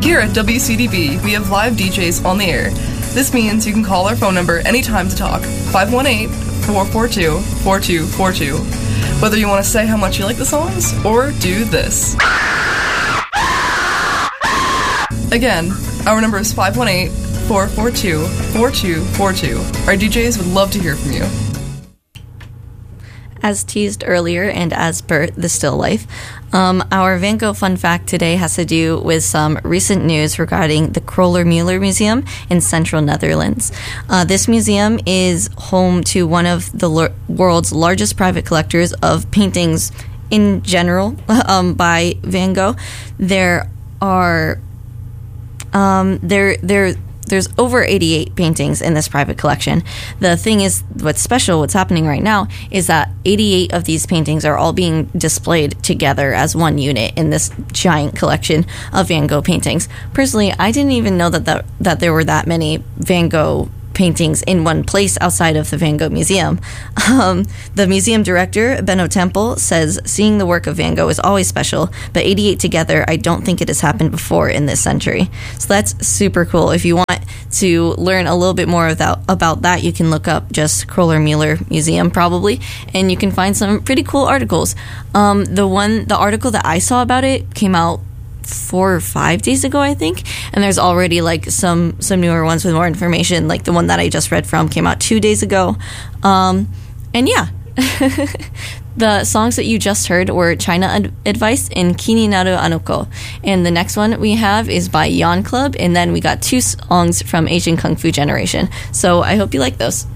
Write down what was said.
Here at WCDB, we have live DJs on the air. This means you can call our phone number anytime to talk, 518-442-4242. Whether you want to say how much you like the songs, or do this. Again, our number is 518-442-4242. Our DJs would love to hear from you. As teased earlier, and as per the still life, our Van Gogh fun fact today has to do with some recent news regarding the Kröller-Müller Museum in central Netherlands. This museum is home to one of the world's largest private collectors of paintings in general by Van Gogh. There are there's over 88 paintings in this private collection. The thing is, what's happening right now, is that 88 of these paintings are all being displayed together as one unit in this giant collection of Van Gogh paintings. Personally, I didn't even know that there were that many Van Gogh paintings in one place outside of the Van Gogh Museum. The museum director, Benno Temple, says seeing the work of Van Gogh is always special, but 88 together, I don't think it has happened before in this century. So that's super cool. If you want to learn a little bit more about that, you can look up just Kröller-Müller Museum probably, and you can find some pretty cool articles. The article that I saw about it came out 4 or 5 days ago, I think, and there's already like some newer ones with more information. Like the one that I just read from came out 2 days ago, and yeah. The songs that you just heard were China Advice and Kini Naru Anoko, and the next one we have is by Yawn Club, and then we got 2 songs from Asian Kung Fu Generation. So I hope you like those.